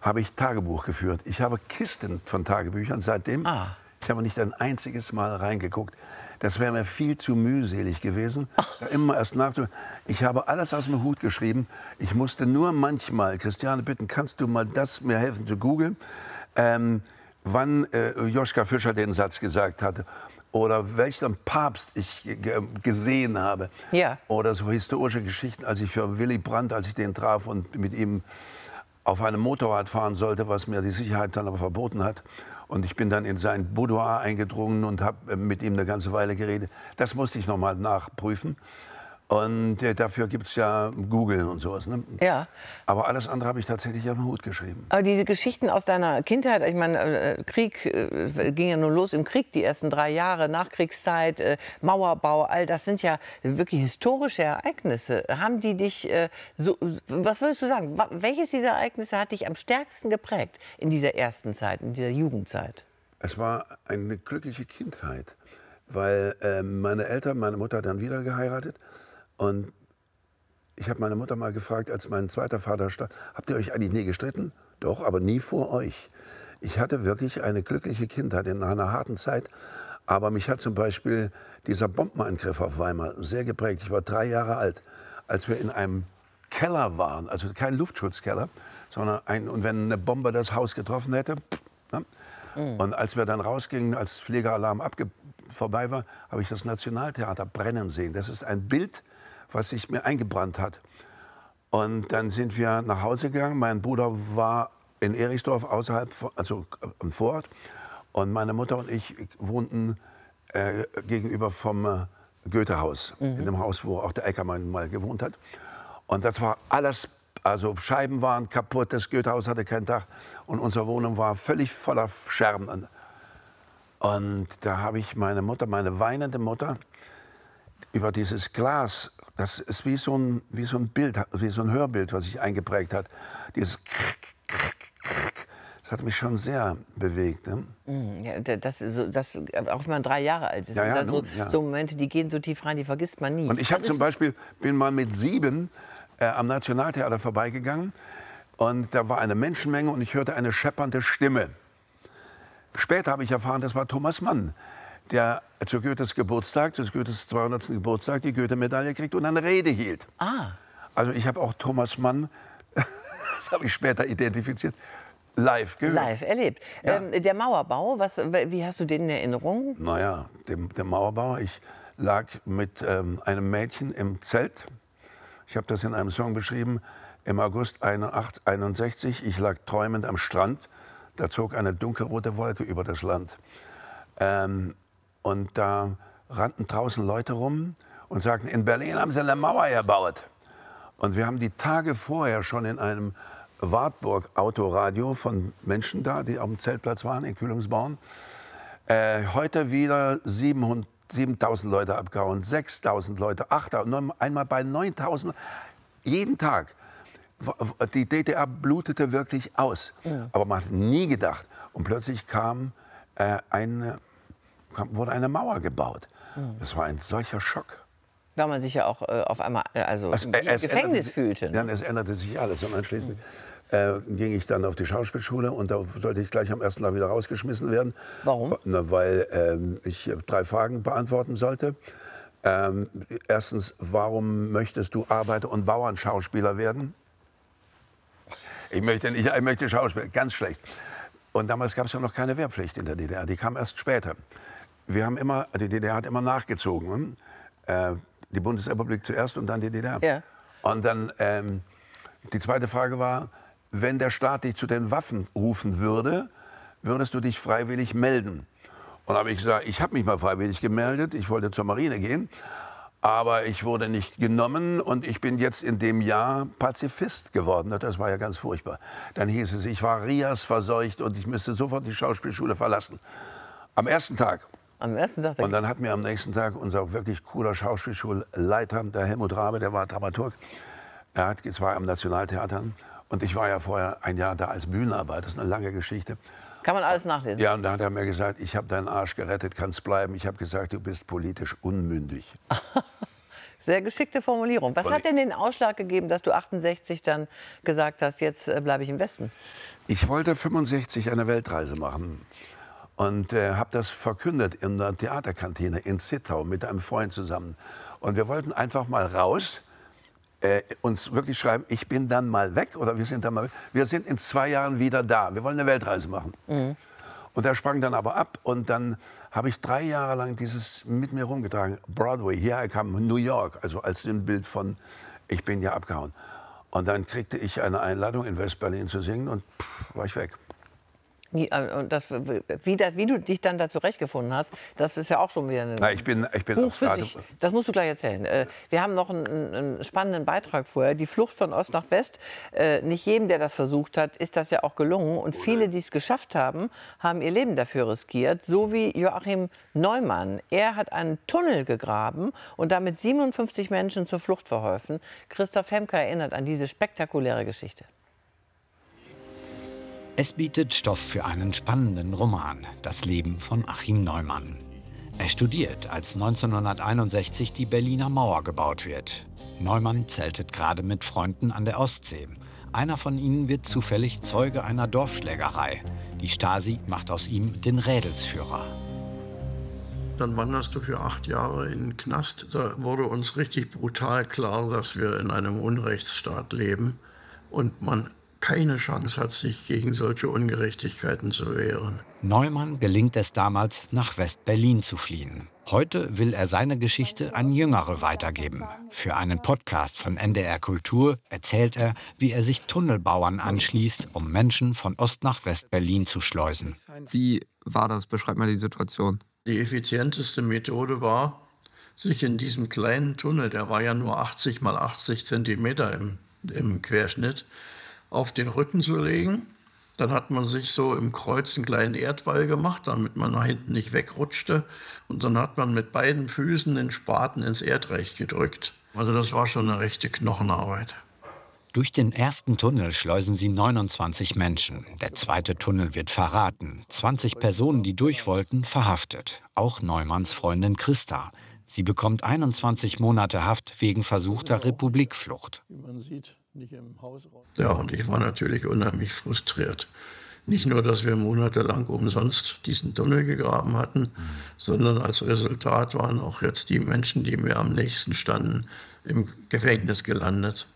habe ich Tagebuch geführt. Ich habe Kisten von Tagebüchern seitdem. Ich habe nicht ein einziges Mal reingeguckt. Das wäre mir viel zu mühselig gewesen, da immer erst nachzudenken. Ich habe alles aus dem Hut geschrieben. Ich musste nur manchmal, Christiane, bitten, kannst du mal das mir helfen zu googeln, wann Joschka Fischer den Satz gesagt hatte. Oder welchen Papst ich gesehen habe. Ja. Oder so historische Geschichten, als ich für Willy Brandt, als ich den traf und mit ihm auf einem Motorrad fahren sollte, was mir die Sicherheit dann aber verboten hat. Und ich bin dann in sein Boudoir eingedrungen und habe mit ihm eine ganze Weile geredet. Das musste ich noch mal nachprüfen. Und dafür gibt es ja Google und sowas. Ne? Ja. Aber alles andere habe ich tatsächlich auf den Hut geschrieben. Aber diese Geschichten aus deiner Kindheit, ich meine, Krieg ging ja nur los im Krieg, die ersten 3 Jahre, Nachkriegszeit, Mauerbau, all das sind ja wirklich historische Ereignisse. Haben die dich, was würdest du sagen, welches dieser Ereignisse hat dich am stärksten geprägt in dieser ersten Zeit, in dieser Jugendzeit? Es war eine glückliche Kindheit, weil meine Eltern, meine Mutter hat dann wieder geheiratet. Und ich habe meine Mutter mal gefragt, als mein zweiter Vater starb, habt ihr euch eigentlich nie gestritten? Doch, aber nie vor euch. Ich hatte wirklich eine glückliche Kindheit in einer harten Zeit. Aber mich hat zum Beispiel dieser Bombenangriff auf Weimar sehr geprägt. Ich war 3 Jahre alt, als wir in einem Keller waren, also kein Luftschutzkeller, sondern und wenn eine Bombe das Haus getroffen hätte. Ne? Und als wir dann rausgingen, als Fliegeralarm vorbei war, habe ich das Nationaltheater brennen sehen. Das ist ein Bild, was sich mir eingebrannt hat. Und dann sind wir nach Hause gegangen. Mein Bruder war in Erichsdorf außerhalb, also am Vorort. Und meine Mutter und ich wohnten gegenüber vom Goethehaus, in dem Haus, wo auch der Eckermann mal gewohnt hat. Und das war alles, also Scheiben waren kaputt, das Goethehaus hatte kein Dach und unsere Wohnung war völlig voller Scherben. Und da habe ich meine Mutter, meine weinende Mutter, über dieses Glas, das ist wie so ein Bild, wie so ein Hörbild, was sich eingeprägt hat. Dieses Krrk, Krrk, Krrk, das hat mich schon sehr bewegt. Ne? Ja, auch wenn man 3 Jahre alt ist. Ja, so Momente, die gehen so tief rein, die vergisst man nie. Und ich habe zum Beispiel, bin mal mit 7 am Nationaltheater vorbeigegangen und da war eine Menschenmenge und ich hörte eine scheppernde Stimme. Später habe ich erfahren, das war Thomas Mann, der zu Goethes Geburtstag, zu Goethes 200. Geburtstag, die Goethe-Medaille kriegt und eine Rede hielt. Also ich habe auch Thomas Mann, das habe ich später identifiziert, live gehört. Live erlebt. Ja. Der Mauerbau, wie hast du den in Erinnerung? Naja, der Mauerbau, ich lag mit einem Mädchen im Zelt. Ich habe das in einem Song beschrieben, im August 1961, ich lag träumend am Strand. Da zog eine dunkelrote Wolke über das Land. Und da rannten draußen Leute rum und sagten, in Berlin haben sie eine Mauer gebaut. Und wir haben die Tage vorher schon in einem Wartburg-Autoradio von Menschen da, die auf dem Zeltplatz waren in Kühlungsborn, heute wieder 7.000 Leute abgehauen, 6.000 Leute, 8.000, einmal bei 9.000, jeden Tag. Die DDR blutete wirklich aus. Ja. Aber man hat nie gedacht. Und plötzlich wurde eine Mauer gebaut. Das war ein solcher Schock. Weil man sich ja auch auf einmal im Gefängnis fühlte. Dann es änderte sich alles. Und anschließend ging ich dann auf die Schauspielschule und da sollte ich gleich am ersten Tag wieder rausgeschmissen werden. Warum? Weil ich 3 Fragen beantworten sollte. Erstens, warum möchtest du Arbeiter- und Bauernschauspieler werden? Ich möchte Schauspieler, ganz schlecht. Und damals gab es ja noch keine Wehrpflicht in der DDR, die kam erst später. Die DDR hat immer nachgezogen. Die Bundesrepublik zuerst und dann die DDR. Ja. Und dann die zweite Frage war, wenn der Staat dich zu den Waffen rufen würde, würdest du dich freiwillig melden? Und da habe ich gesagt, ich habe mich mal freiwillig gemeldet, ich wollte zur Marine gehen. Aber ich wurde nicht genommen und ich bin jetzt in dem Jahr Pazifist geworden. Das war ja ganz furchtbar. Dann hieß es, ich war Rias verseucht und ich müsste sofort die Schauspielschule verlassen. Am ersten Tag. Am ersten Tag? Und dann hat mir am nächsten Tag unser wirklich cooler Schauspielschulleiter, der Helmut Rabe, der war Dramaturg, es war am Nationaltheater und ich war ja vorher 1 Jahr da als Bühnenarbeiter, das ist eine lange Geschichte. Kann man alles nachlesen? Ja, und da hat er mir gesagt, ich habe deinen Arsch gerettet, kannst bleiben. Ich habe gesagt, du bist politisch unmündig. Sehr geschickte Formulierung. Was hat denn den Ausschlag gegeben, dass du 68 dann gesagt hast, jetzt bleibe ich im Westen? Ich wollte 65 eine Weltreise machen und habe das verkündet in der Theaterkantine in Zittau mit einem Freund zusammen. Und wir wollten einfach mal raus, uns wirklich schreiben, ich bin dann mal weg oder wir sind dann mal weg. Wir sind in 2 Jahren wieder da. Wir wollen eine Weltreise machen. Mhm. Und er sprang dann aber ab und dann habe ich 3 Jahre lang dieses mit mir rumgetragen. Broadway, Here I Come, New York, also als Sinnbild von, ich bin ja abgehauen. Und dann kriegte ich eine Einladung in West-Berlin zu singen und war ich weg. Und wie du dich dann da zurechtgefunden hast, das ist ja auch schon wieder ein Buch für sich. Das musst du gleich erzählen. Wir haben noch einen spannenden Beitrag vorher. Die Flucht von Ost nach West. Nicht jedem, der das versucht hat, ist das ja auch gelungen. Und viele, die es geschafft haben, haben ihr Leben dafür riskiert. So wie Joachim Neumann. Er hat einen Tunnel gegraben und damit 57 Menschen zur Flucht verholfen. Christoph Hemke erinnert an diese spektakuläre Geschichte. Es bietet Stoff für einen spannenden Roman, das Leben von Achim Neumann. Er studiert, als 1961 die Berliner Mauer gebaut wird. Neumann zeltet gerade mit Freunden an der Ostsee. Einer von ihnen wird zufällig Zeuge einer Dorfschlägerei. Die Stasi macht aus ihm den Rädelsführer. Dann wanderst du für 8 Jahre in den Knast. Da wurde uns richtig brutal klar, dass wir in einem Unrechtsstaat leben und man keine Chance hat, sich gegen solche Ungerechtigkeiten zu wehren. Neumann gelingt es damals, nach West-Berlin zu fliehen. Heute will er seine Geschichte an Jüngere weitergeben. Für einen Podcast von NDR Kultur erzählt er, wie er sich Tunnelbauern anschließt, um Menschen von Ost nach West-Berlin zu schleusen. Wie war das? Beschreib mal die Situation. Die effizienteste Methode war, sich in diesem kleinen Tunnel, der war ja nur 80 mal 80 Zentimeter im Querschnitt, auf den Rücken zu legen. Dann hat man sich so im Kreuz einen kleinen Erdwall gemacht, damit man nach hinten nicht wegrutschte. Und dann hat man mit beiden Füßen den Spaten ins Erdreich gedrückt. Also das war schon eine rechte Knochenarbeit. Durch den ersten Tunnel schleusen sie 29 Menschen. Der zweite Tunnel wird verraten. 20 Personen, die durch wollten, verhaftet. Auch Neumanns Freundin Christa. Sie bekommt 21 Monate Haft wegen versuchter Republikflucht. Wie man sieht. Ja, und ich war natürlich unheimlich frustriert. Nicht nur, dass wir monatelang umsonst diesen Tunnel gegraben hatten, sondern als Resultat waren auch jetzt die Menschen, die mir am nächsten standen, im Gefängnis gelandet.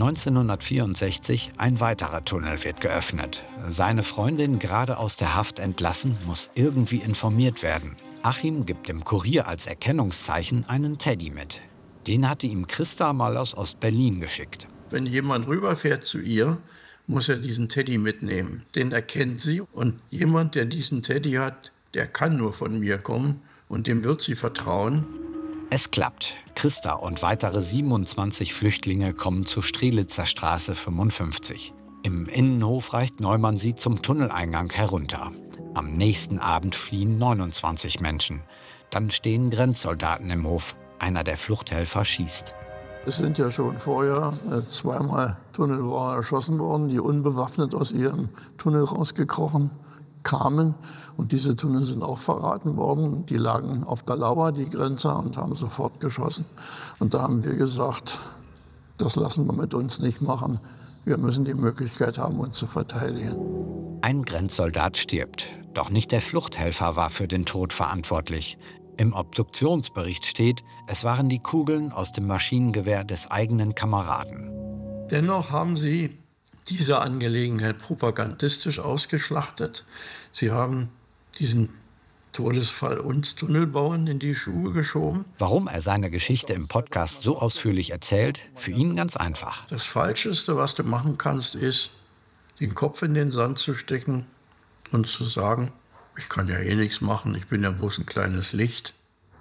1964 ein weiterer Tunnel wird geöffnet. Seine Freundin, gerade aus der Haft entlassen, muss irgendwie informiert werden. Achim gibt dem Kurier als Erkennungszeichen einen Teddy mit. Den hatte ihm Christa mal aus Ost-Berlin geschickt. Wenn jemand rüberfährt zu ihr, muss er diesen Teddy mitnehmen. Den erkennt sie. Und jemand, der diesen Teddy hat, der kann nur von mir kommen. Und dem wird sie vertrauen. Es klappt. Christa und weitere 27 Flüchtlinge kommen zur Strelitzer Straße 55. Im Innenhof reicht Neumann sie zum Tunneleingang herunter. Am nächsten Abend fliehen 29 Menschen. Dann stehen Grenzsoldaten im Hof. Einer der Fluchthelfer schießt. Es sind ja schon vorher 2-mal Tunnelbauer erschossen worden, die unbewaffnet aus ihrem Tunnel rausgekrochen kamen. Und diese Tunnel sind auch verraten worden. Die lagen auf der Lauer, die Grenzer, und haben sofort geschossen. Und da haben wir gesagt, das lassen wir mit uns nicht machen. Wir müssen die Möglichkeit haben, uns zu verteidigen. Ein Grenzsoldat stirbt. Doch nicht der Fluchthelfer war für den Tod verantwortlich. Im Obduktionsbericht steht, es waren die Kugeln aus dem Maschinengewehr des eigenen Kameraden. Dennoch haben sie diese Angelegenheit propagandistisch ausgeschlachtet. Sie haben diesen Todesfall uns Tunnelbauern in die Schuhe geschoben. Warum er seine Geschichte im Podcast so ausführlich erzählt? Für ihn ganz einfach. Das Falscheste, was du machen kannst, ist, den Kopf in den Sand zu stecken und zu sagen, ich kann ja eh nichts machen, ich bin ja bloß ein kleines Licht.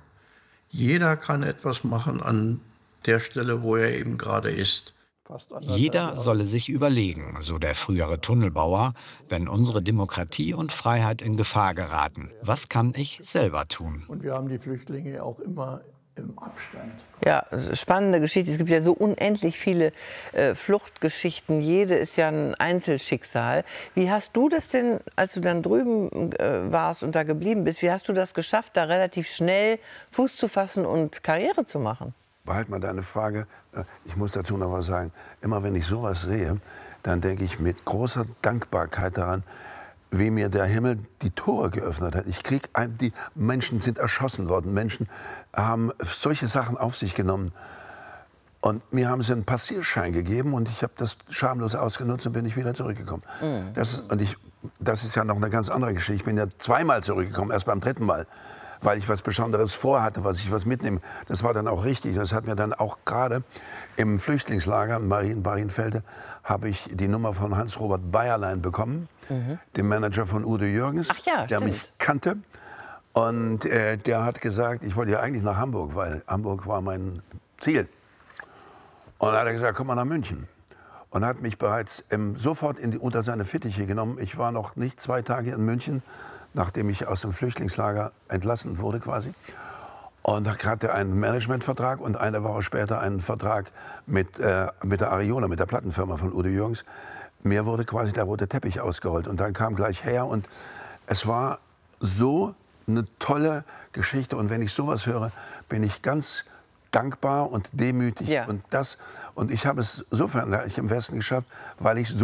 Jeder kann etwas machen an der Stelle, wo er eben gerade ist. Jeder solle sich überlegen, so der frühere Tunnelbauer, wenn unsere Demokratie und Freiheit in Gefahr geraten. Was kann ich selber tun? Und wir haben die Flüchtlinge auch immer im Abstand. Ja, spannende Geschichte. Es gibt ja so unendlich viele Fluchtgeschichten. Jede ist ja ein Einzelschicksal. Wie hast du das denn, als du dann drüben warst und da geblieben bist, wie hast du das geschafft, da relativ schnell Fuß zu fassen und Karriere zu machen? behalt mal deine Frage. Ich muss dazu noch was sagen. Immer wenn ich sowas sehe, dann denke ich mit großer Dankbarkeit daran, wie mir der Himmel die Tore geöffnet hat. Die Menschen sind erschossen worden, Menschen haben solche Sachen auf sich genommen. Und mir haben sie einen Passierschein gegeben und ich habe das schamlos ausgenutzt und bin ich wieder zurückgekommen. Das ist ja noch eine ganz andere Geschichte. Ich bin ja zweimal zurückgekommen, erst beim dritten Mal, weil ich was Besonderes vorhatte, was mitnehme. Das war dann auch richtig. Das hat mir dann auch gerade im Flüchtlingslager in Marienfelde habe ich die Nummer von Hans-Robert Bayerlein bekommen, dem Manager von Udo Jürgens, Ach ja, der mich kannte. Und der hat gesagt, ich wollte ja eigentlich nach Hamburg, weil Hamburg war mein Ziel. Und dann hat er gesagt, komm mal nach München. Und hat mich bereits sofort unter seine Fittiche genommen. Ich war noch nicht 2 Tage in München, nachdem ich aus dem Flüchtlingslager entlassen wurde quasi. Und da hatte er einen Managementvertrag und eine Woche später einen Vertrag mit der Ariola, mit der Plattenfirma von Udo Jürgens. Mir wurde quasi der rote Teppich ausgerollt und dann kam gleich her und es war so eine tolle Geschichte. Und wenn ich sowas höre, bin ich ganz dankbar und demütig. Ja. Und ich habe es sofern im Westen geschafft, weil ich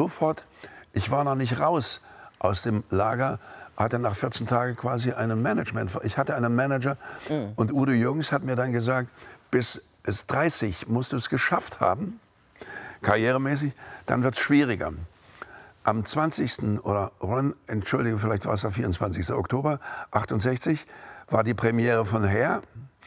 war noch nicht raus aus dem Lager, hatte nach 14 Tagen quasi ich hatte einen Manager und Udo Jürgens hat mir dann gesagt, bis es 30 musst du es geschafft haben, karrieremäßig, dann wird es schwieriger. Am 20. vielleicht war es der 24. Oktober 68, war die Premiere von Hair.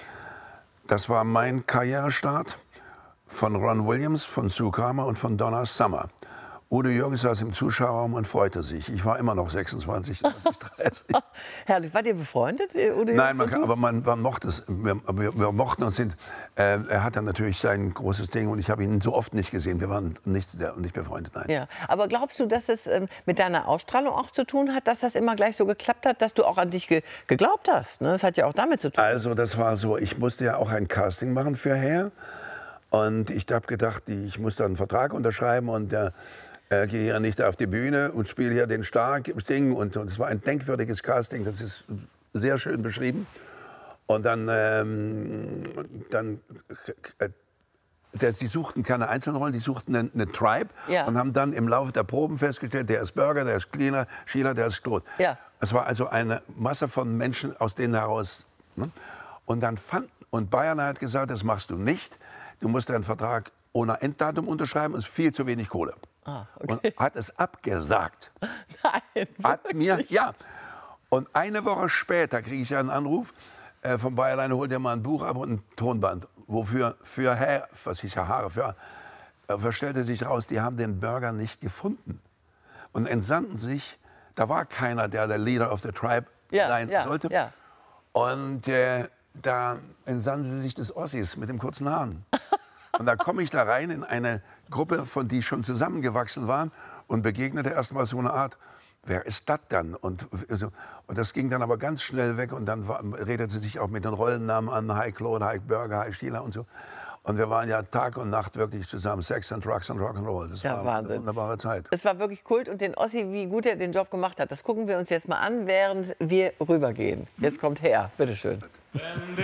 Das war mein Karrierestart von Ron Williams, von Sue Kramer und von Donna Summer. Udo Jürgens saß im Zuschauerraum und freute sich. Ich war immer noch 26, 30. Herrlich. Wart ihr befreundet, Udo Jürgens? Nein, aber man mochte es. Wir mochten uns. Er hat dann natürlich sein großes Ding und ich habe ihn so oft nicht gesehen. Wir waren nicht befreundet, nein. Ja, aber glaubst du, dass es mit deiner Ausstrahlung auch zu tun hat, dass das immer gleich so geklappt hat, dass du auch an dich geglaubt hast? Ne? Das hat ja auch damit zu tun. Also das war so, ich musste ja auch ein Casting machen für Hair. Und ich habe gedacht, ich muss da einen Vertrag unterschreiben und gehe hier nicht auf die Bühne und spiele hier den Star-Ding. Und es war ein denkwürdiges Casting, das ist sehr schön beschrieben. Und sie suchten keine Einzelrollen, die suchten eine Tribe. Ja. Und haben dann im Laufe der Proben festgestellt, der ist Burger, der ist Sheila, der ist Claude. Ja. Es war also eine Masse von Menschen aus denen heraus. Ne? Und Bayern hat gesagt, das machst du nicht. Du musst deinen Vertrag ohne Enddatum unterschreiben, es ist viel zu wenig Kohle. Ah, okay. Und hat es abgesagt. Nein, Ja. Und eine Woche später kriege ich einen Anruf von Bayerlein, holt dir mal ein Buch ab und ein Tonband. Wofür? Für Hair, was hieß ja Haare, stellte sich raus, die haben den Burger nicht gefunden. Und entsandten sich, da war keiner, der Leader of the Tribe sein sollte. Ja. Und da entsandten sie sich des Ossis mit den kurzen Haaren. Und da komme ich da rein in eine Gruppe, die schon zusammengewachsen waren und begegnete erst mal so eine Art, wer ist das dann? Und das ging dann aber ganz schnell weg und dann redete sie sich auch mit den Rollennamen an, Hi Claude, Hi Burger, Hi Sheila und so. Und wir waren ja Tag und Nacht wirklich zusammen, Sex and Drugs and Rock'n'Roll. Das war Wahnsinn. eine wunderbare Zeit. Es war wirklich Kult und den Ossi, wie gut er den Job gemacht hat, das gucken wir uns jetzt mal an, während wir rübergehen. Jetzt kommt her, bitteschön.